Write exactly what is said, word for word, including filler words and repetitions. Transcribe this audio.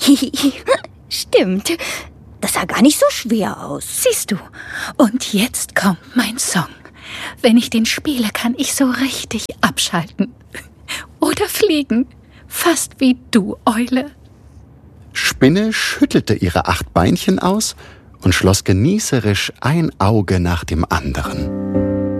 Stimmt. Das sah gar nicht so schwer aus. Siehst du? Und jetzt kommt mein Song. Wenn ich den spiele, kann ich so richtig abschalten. Oder fliegen. Fast wie du, Eule. Spinne schüttelte ihre acht Beinchen aus und schloss genießerisch ein Auge nach dem anderen.